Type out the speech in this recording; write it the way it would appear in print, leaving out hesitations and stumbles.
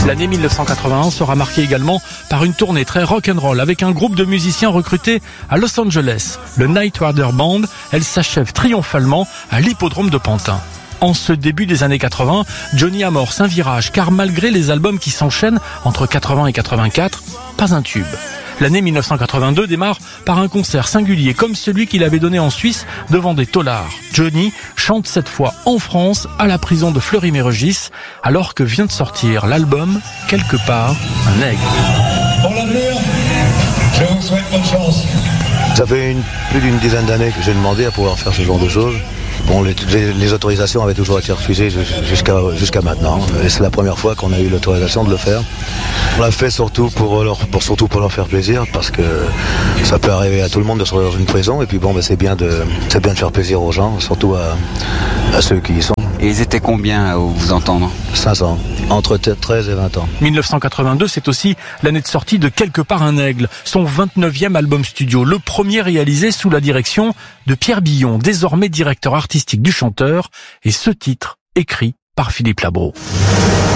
L'année 1981 sera marquée également par une tournée très rock'n'roll avec un groupe de musiciens recrutés à Los Angeles, le Night Rider Band. Elle s'achève triomphalement à l'hippodrome de Pantin. En ce début des années 80, Johnny amorce un virage car malgré les albums qui s'enchaînent entre 80 et 84, pas un tube. L'année 1982 démarre par un concert singulier comme celui qu'il avait donné en Suisse devant des taulards. Johnny chante cette fois en France à la prison de Fleury-Mérogis alors que vient de sortir l'album Quelque part un aigle. Pour l'avenir, je vous souhaite bonne chance. Ça fait plus d'une dizaine d'années que j'ai demandé à pouvoir faire ce genre de choses. Bon, les autorisations avaient toujours été refusées jusqu'à maintenant. Et c'est la première fois qu'on a eu l'autorisation de le faire. On l'a fait surtout pour leur faire plaisir, parce que ça peut arriver à tout le monde de se retrouver dans une prison. Et puis bon, c'est bien de faire plaisir aux gens, surtout à ceux qui y sont. Et ils étaient combien à vous entendre? 500, entre 13 et 20 ans. 1982, c'est aussi l'année de sortie de Quelque part un aigle, son 29e album studio, le premier réalisé sous la direction de Pierre Billon, désormais directeur artistique du chanteur, et ce titre écrit par Philippe Labro.